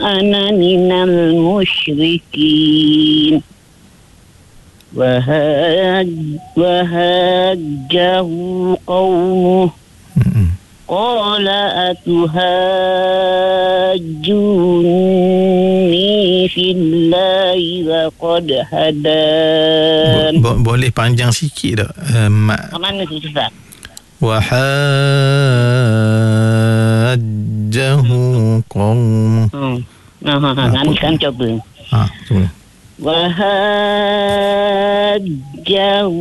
أنا من المشركين وهاجه قومه قال أتهاجوني في الله وقد هدان. Boleh panjang sikit tak? Mana tu Ustaz? Wahajjahu qawm. Kan coba. Coba. Wahajjahu